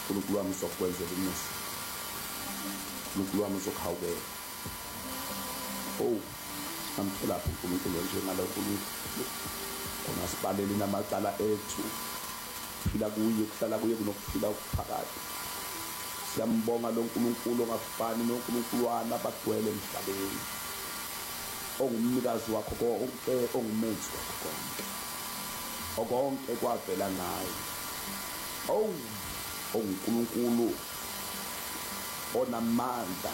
uNkulunkulu wami uzokwenzela umusa, uNkulunkulu wami uzokuhawukela. Oh, amthelaphi uNkulunkulu njengalokhu khona sibalele namacala ethu, phila kuye, kuhlala kuye kunokuphila okuphakathi. Siyambonga lo nkulunkulu ongafani nonkulunkulu wana abagcwele emhlabeni, ongumnikazi wakho konke, ongumenzi wakho konke, okonke kwavela ngaye. Ongunkulunkulu onamandla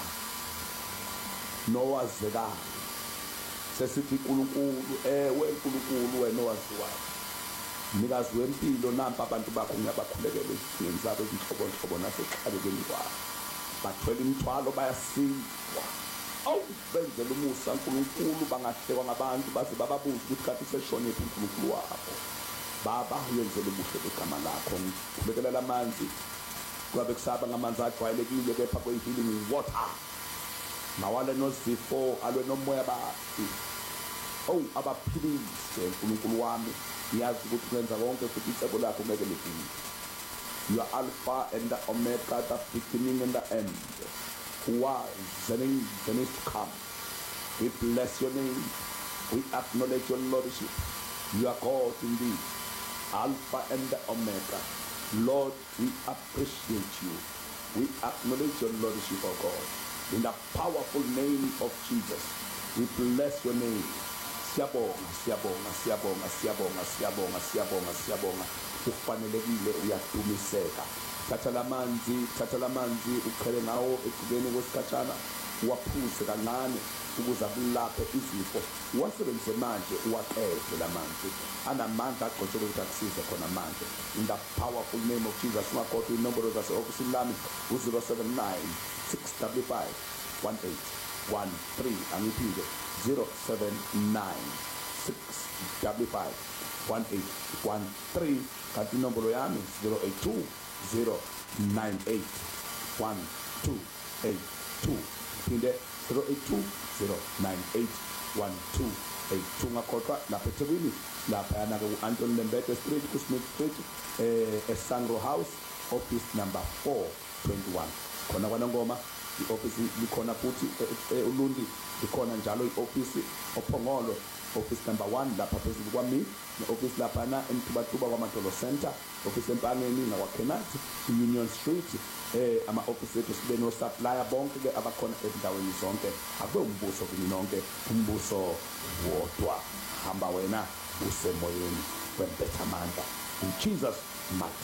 nowazekayo. Sesithi uNkulunkulu, ewe uNkulunkulu wena owaziwayo, mnikazi wempilo, nampa abantu bakho ngiyabakhulekela ezidingweni zabo ezinhlobonhlobo nasekuxakekeni kwabo. Bathwele imithwalo bayasindwa. Benzela umusa uNkulunkulu, bangahlekwa ngabantu baze bababuze ukuthi kanti seshonephi uNkulunkulu wabo. Baba uyenzele ubuhle begama lakho. Ngibekela lamanzi kwabe kusaba ngamanzi ajwayelekile, kepha kwe-healing water. Mawale nozifo, alwe nomoya bathi. Abaphilise uNkulunkulu wami. Ngiyazi ukuthi wenza konke futhi icebo lakho ngeke lifike. You are Alpha and the Omega, the beginning and the end. Who was and is to come. We bless your name. We acknowledge your lordship. You are God indeed. Alpha and the Omega. Lord, we appreciate you. We acknowledge your lordship, oh God. In the powerful name of Jesus, we bless your name. Siyabonga, siyabonga, siyabonga, siyabonga, siyabonga, siyabonga, siyabonga. Ufanelekile, uyadumiseka. Thatha lamanzi ukhele ngawo ekugeni kwesikhatshana, uwaphuze kancane ukuze akulaphe izifo. Uwasebenzise manje, uwaqede lamanzi. Anamandla agcotshwe ukuthi akusize khona manje. In the powerful name of Jesus, ungakhohlwa inombolo zase-ofisini lami u-079 655 1813. Angiphinde 079 655 1813. Kanti inombolo yami 082 098 1282. Phinde 082 098 1282. Ungakhohlwa lapha eThekwini, laphayana ke u-Anthony Lembede Street, kuSmith Street, eSangro House, office number 421. Khona kwaNongoma i-office likhona futhi uLundi likhona njalo i-office oPhongolo, office number 1 lapha phezulu kwami, ne-office laphana eMtubatuba kwaMadolo Center, office eMpangeni nakwaKhenathi, Union Street. Ama-office ethu sibe no-supplier bonke ke abakhona ezindaweni zonke. Akube umbuso kini nonke, umbuso wodwa. Hamba wena usemoyeni wempetha amandla in Jesus' mighty